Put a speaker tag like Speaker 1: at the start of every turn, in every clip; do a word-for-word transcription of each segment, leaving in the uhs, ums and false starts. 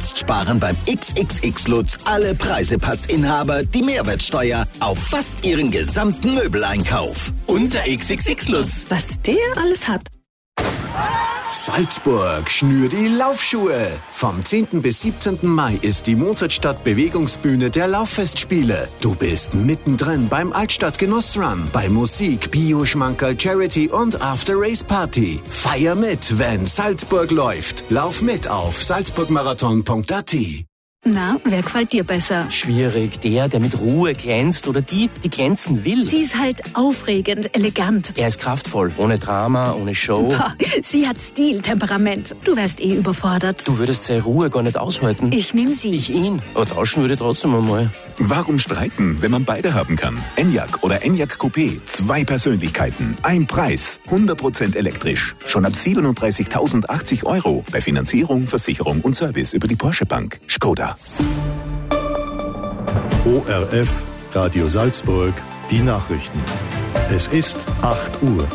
Speaker 1: Jetzt sparen beim X X X Lutz alle Preisepassinhaber die Mehrwertsteuer auf fast ihren gesamten Möbeleinkauf. Unser X X X Lutz.
Speaker 2: Was der alles hat.
Speaker 3: Salzburg, schnür die Laufschuhe. Vom zehnten bis siebzehnten Mai ist die Mozartstadt Bewegungsbühne der Lauffestspiele. Du bist mittendrin beim Altstadt-Genussrun, bei Musik, Bio-Schmankerl, Charity und After-Race-Party. Feier mit, wenn Salzburg läuft. Lauf mit auf salzburgmarathon punkt a t.
Speaker 2: Na, wer gefällt dir besser?
Speaker 4: Schwierig, der, der mit Ruhe glänzt oder die, die glänzen will.
Speaker 2: Sie ist halt aufregend, elegant.
Speaker 4: Er ist kraftvoll, ohne Drama, ohne Show.
Speaker 2: Boah, sie hat Stil, Temperament. Du wärst eh überfordert.
Speaker 4: Du würdest seine Ruhe gar nicht aushalten.
Speaker 2: Ich nehm sie.
Speaker 4: Ich ihn. Aber tauschen würde ich trotzdem einmal.
Speaker 5: Warum streiten, wenn man beide haben kann? Enyaq oder Enyaq Coupé. Zwei Persönlichkeiten, ein Preis. hundert Prozent elektrisch. Schon ab siebenunddreißigtausendachtzig Euro. Bei Finanzierung, Versicherung und Service über die Porsche Bank. Skoda.
Speaker 6: O R F, Radio Salzburg, die Nachrichten. Es ist acht Uhr.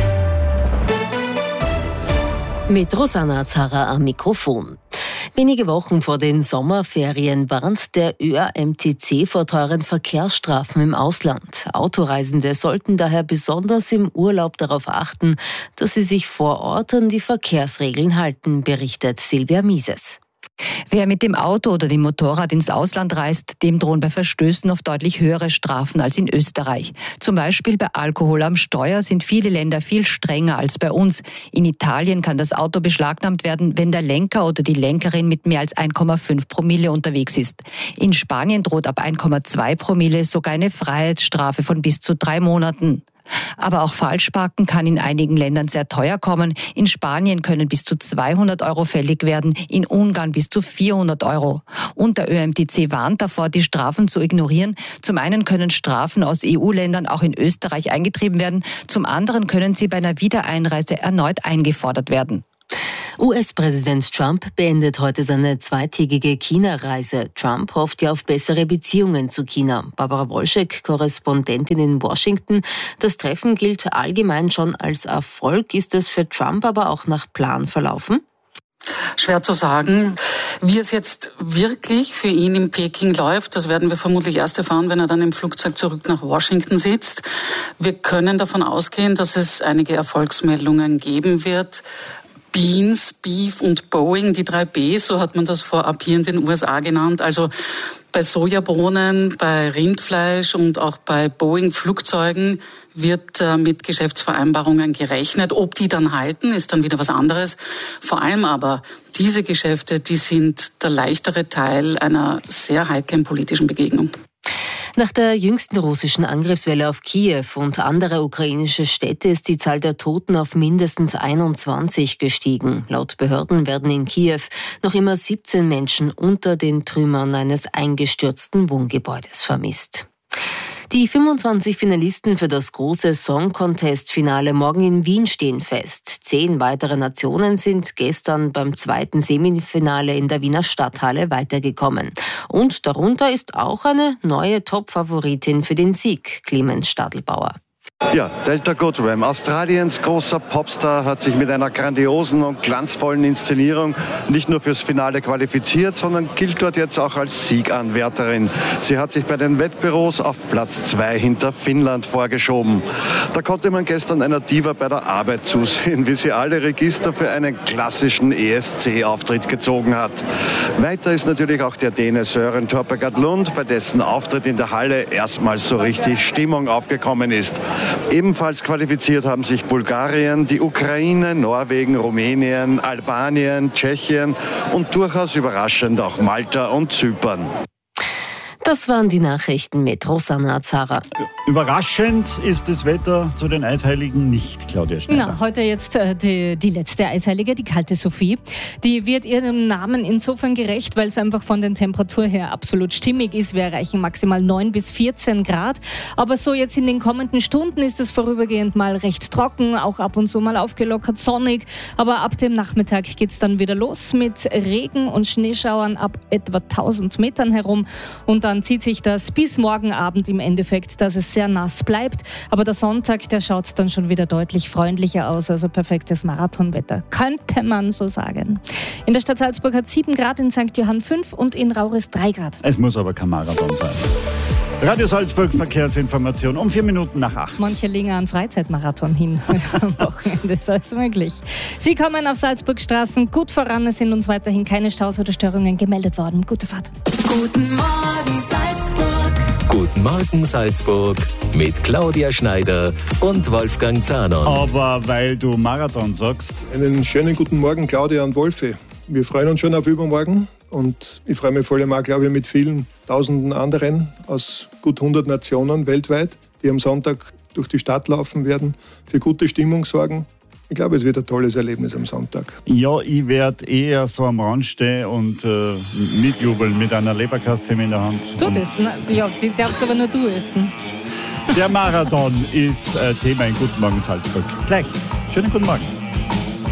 Speaker 7: Mit Rosanna Zarra am Mikrofon. Wenige Wochen vor den Sommerferien warnt der Ö A M T C vor teuren Verkehrsstrafen im Ausland. Autoreisende sollten daher besonders im Urlaub darauf achten, dass sie sich vor Ort an die Verkehrsregeln halten, berichtet Silvia Mieses.
Speaker 8: Wer mit dem Auto oder dem Motorrad ins Ausland reist, dem drohen bei Verstößen oft deutlich höhere Strafen als in Österreich. Zum Beispiel bei Alkohol am Steuer sind viele Länder viel strenger als bei uns. In Italien kann das Auto beschlagnahmt werden, wenn der Lenker oder die Lenkerin mit mehr als eins Komma fünf Promille unterwegs ist. In Spanien droht ab eins Komma zwei Promille sogar eine Freiheitsstrafe von bis zu drei Monaten. Aber auch Falschparken kann in einigen Ländern sehr teuer kommen. In Spanien können bis zu zweihundert Euro fällig werden, in Ungarn bis zu vierhundert Euro. Und der Ö A M T C warnt davor, die Strafen zu ignorieren. Zum einen können Strafen aus E U-Ländern auch in Österreich eingetrieben werden, zum anderen können sie bei einer Wiedereinreise erneut eingefordert werden.
Speaker 7: U S-Präsident Trump beendet heute seine zweitägige China-Reise. Trump hofft ja auf bessere Beziehungen zu China. Barbara Wolschek, Korrespondentin in Washington. Das Treffen gilt allgemein schon als Erfolg. Ist es für Trump aber auch nach Plan verlaufen?
Speaker 9: Schwer zu sagen. Wie es jetzt wirklich für ihn in Peking läuft, das werden wir vermutlich erst erfahren, wenn er dann im Flugzeug zurück nach Washington sitzt. Wir können davon ausgehen, dass es einige Erfolgsmeldungen geben wird. Beans, Beef und Boeing, die drei Bs, so hat man das vorab hier in den U S A genannt. Also bei Sojabohnen, bei Rindfleisch und auch bei Boeing-Flugzeugen wird äh, mit Geschäftsvereinbarungen gerechnet. Ob die dann halten, ist dann wieder was anderes. Vor allem aber diese Geschäfte, die sind der leichtere Teil einer sehr heiklen politischen Begegnung.
Speaker 7: Nach der jüngsten russischen Angriffswelle auf Kiew und andere ukrainische Städte ist die Zahl der Toten auf mindestens einundzwanzig gestiegen. Laut Behörden werden in Kiew noch immer siebzehn Menschen unter den Trümmern eines eingestürzten Wohngebäudes vermisst. Die fünfundzwanzig Finalisten für das große Song-Contest-Finale morgen in Wien stehen fest. Zehn weitere Nationen sind gestern beim zweiten Semifinale in der Wiener Stadthalle weitergekommen. Und darunter ist auch eine neue Top-Favoritin für den Sieg, Clemens Stadelbauer.
Speaker 10: Ja, Delta Goodrem, Australiens großer Popstar, hat sich mit einer grandiosen und glanzvollen Inszenierung nicht nur fürs Finale qualifiziert, sondern gilt dort jetzt auch als Sieganwärterin. Sie hat sich bei den Wettbüros auf Platz zwei hinter Finnland vorgeschoben. Da konnte man gestern einer Diva bei der Arbeit zusehen, wie sie alle Register für einen klassischen E S C-Auftritt gezogen hat. Weiter ist natürlich auch der Däne Søren Torpegaard Lund, bei dessen Auftritt in der Halle erstmals so richtig Stimmung aufgekommen ist. Ebenfalls qualifiziert haben sich Bulgarien, die Ukraine, Norwegen, Rumänien, Albanien, Tschechien und durchaus überraschend auch Malta und Zypern.
Speaker 7: Das waren die Nachrichten mit Rosanna Zarra.
Speaker 11: Überraschend ist das Wetter zu den Eisheiligen nicht, Claudia Schneider.
Speaker 12: Na, heute jetzt äh, die, die letzte Eisheilige, die kalte Sophie. Die wird ihrem Namen insofern gerecht, weil es einfach von den Temperaturen her absolut stimmig ist. Wir erreichen maximal neun bis vierzehn Grad. Aber so jetzt in den kommenden Stunden ist es vorübergehend mal recht trocken, auch ab und zu mal aufgelockert, sonnig. Aber ab dem Nachmittag geht es dann wieder los mit Regen und Schneeschauern ab etwa tausend Metern herum. Und dann zieht sich das bis morgen Abend im Endeffekt, dass es sehr nass bleibt. Aber der Sonntag, der schaut dann schon wieder deutlich freundlicher aus. Also perfektes Marathonwetter, könnte man so sagen. In der Stadt Salzburg hat sieben Grad, in Sankt Johann fünf und in Rauris drei Grad.
Speaker 11: Es muss aber kein Marathon sein. Radio Salzburg, Verkehrsinformation um vier Minuten nach acht.
Speaker 12: Manche legen einen Freizeitmarathon hin am Wochenende, ist alles möglich. Sie kommen auf Salzburgstraßen gut voran, es sind uns weiterhin keine Staus oder Störungen gemeldet worden. Gute Fahrt.
Speaker 13: Guten Morgen Salzburg.
Speaker 14: Guten Morgen Salzburg mit Claudia Schneider und Wolfgang Zahner.
Speaker 11: Aber weil du Marathon sagst.
Speaker 15: Einen schönen guten Morgen Claudia und Wolfi. Wir freuen uns schon auf übermorgen. Und ich freue mich vor allem auch, glaube ich, mit vielen tausenden anderen aus gut hundert Nationen weltweit, die am Sonntag durch die Stadt laufen werden, für gute Stimmung sorgen. Ich glaube, es wird ein tolles Erlebnis am Sonntag.
Speaker 11: Ja, ich werde eher so am Rand stehen und äh, mitjubeln mit einer Leberkastsemel in der Hand.
Speaker 12: Du bist, ne? Ja, die darfst aber nur du essen.
Speaker 11: Der Marathon ist äh, Thema in Guten Morgen Salzburg. Gleich. Schönen guten Morgen.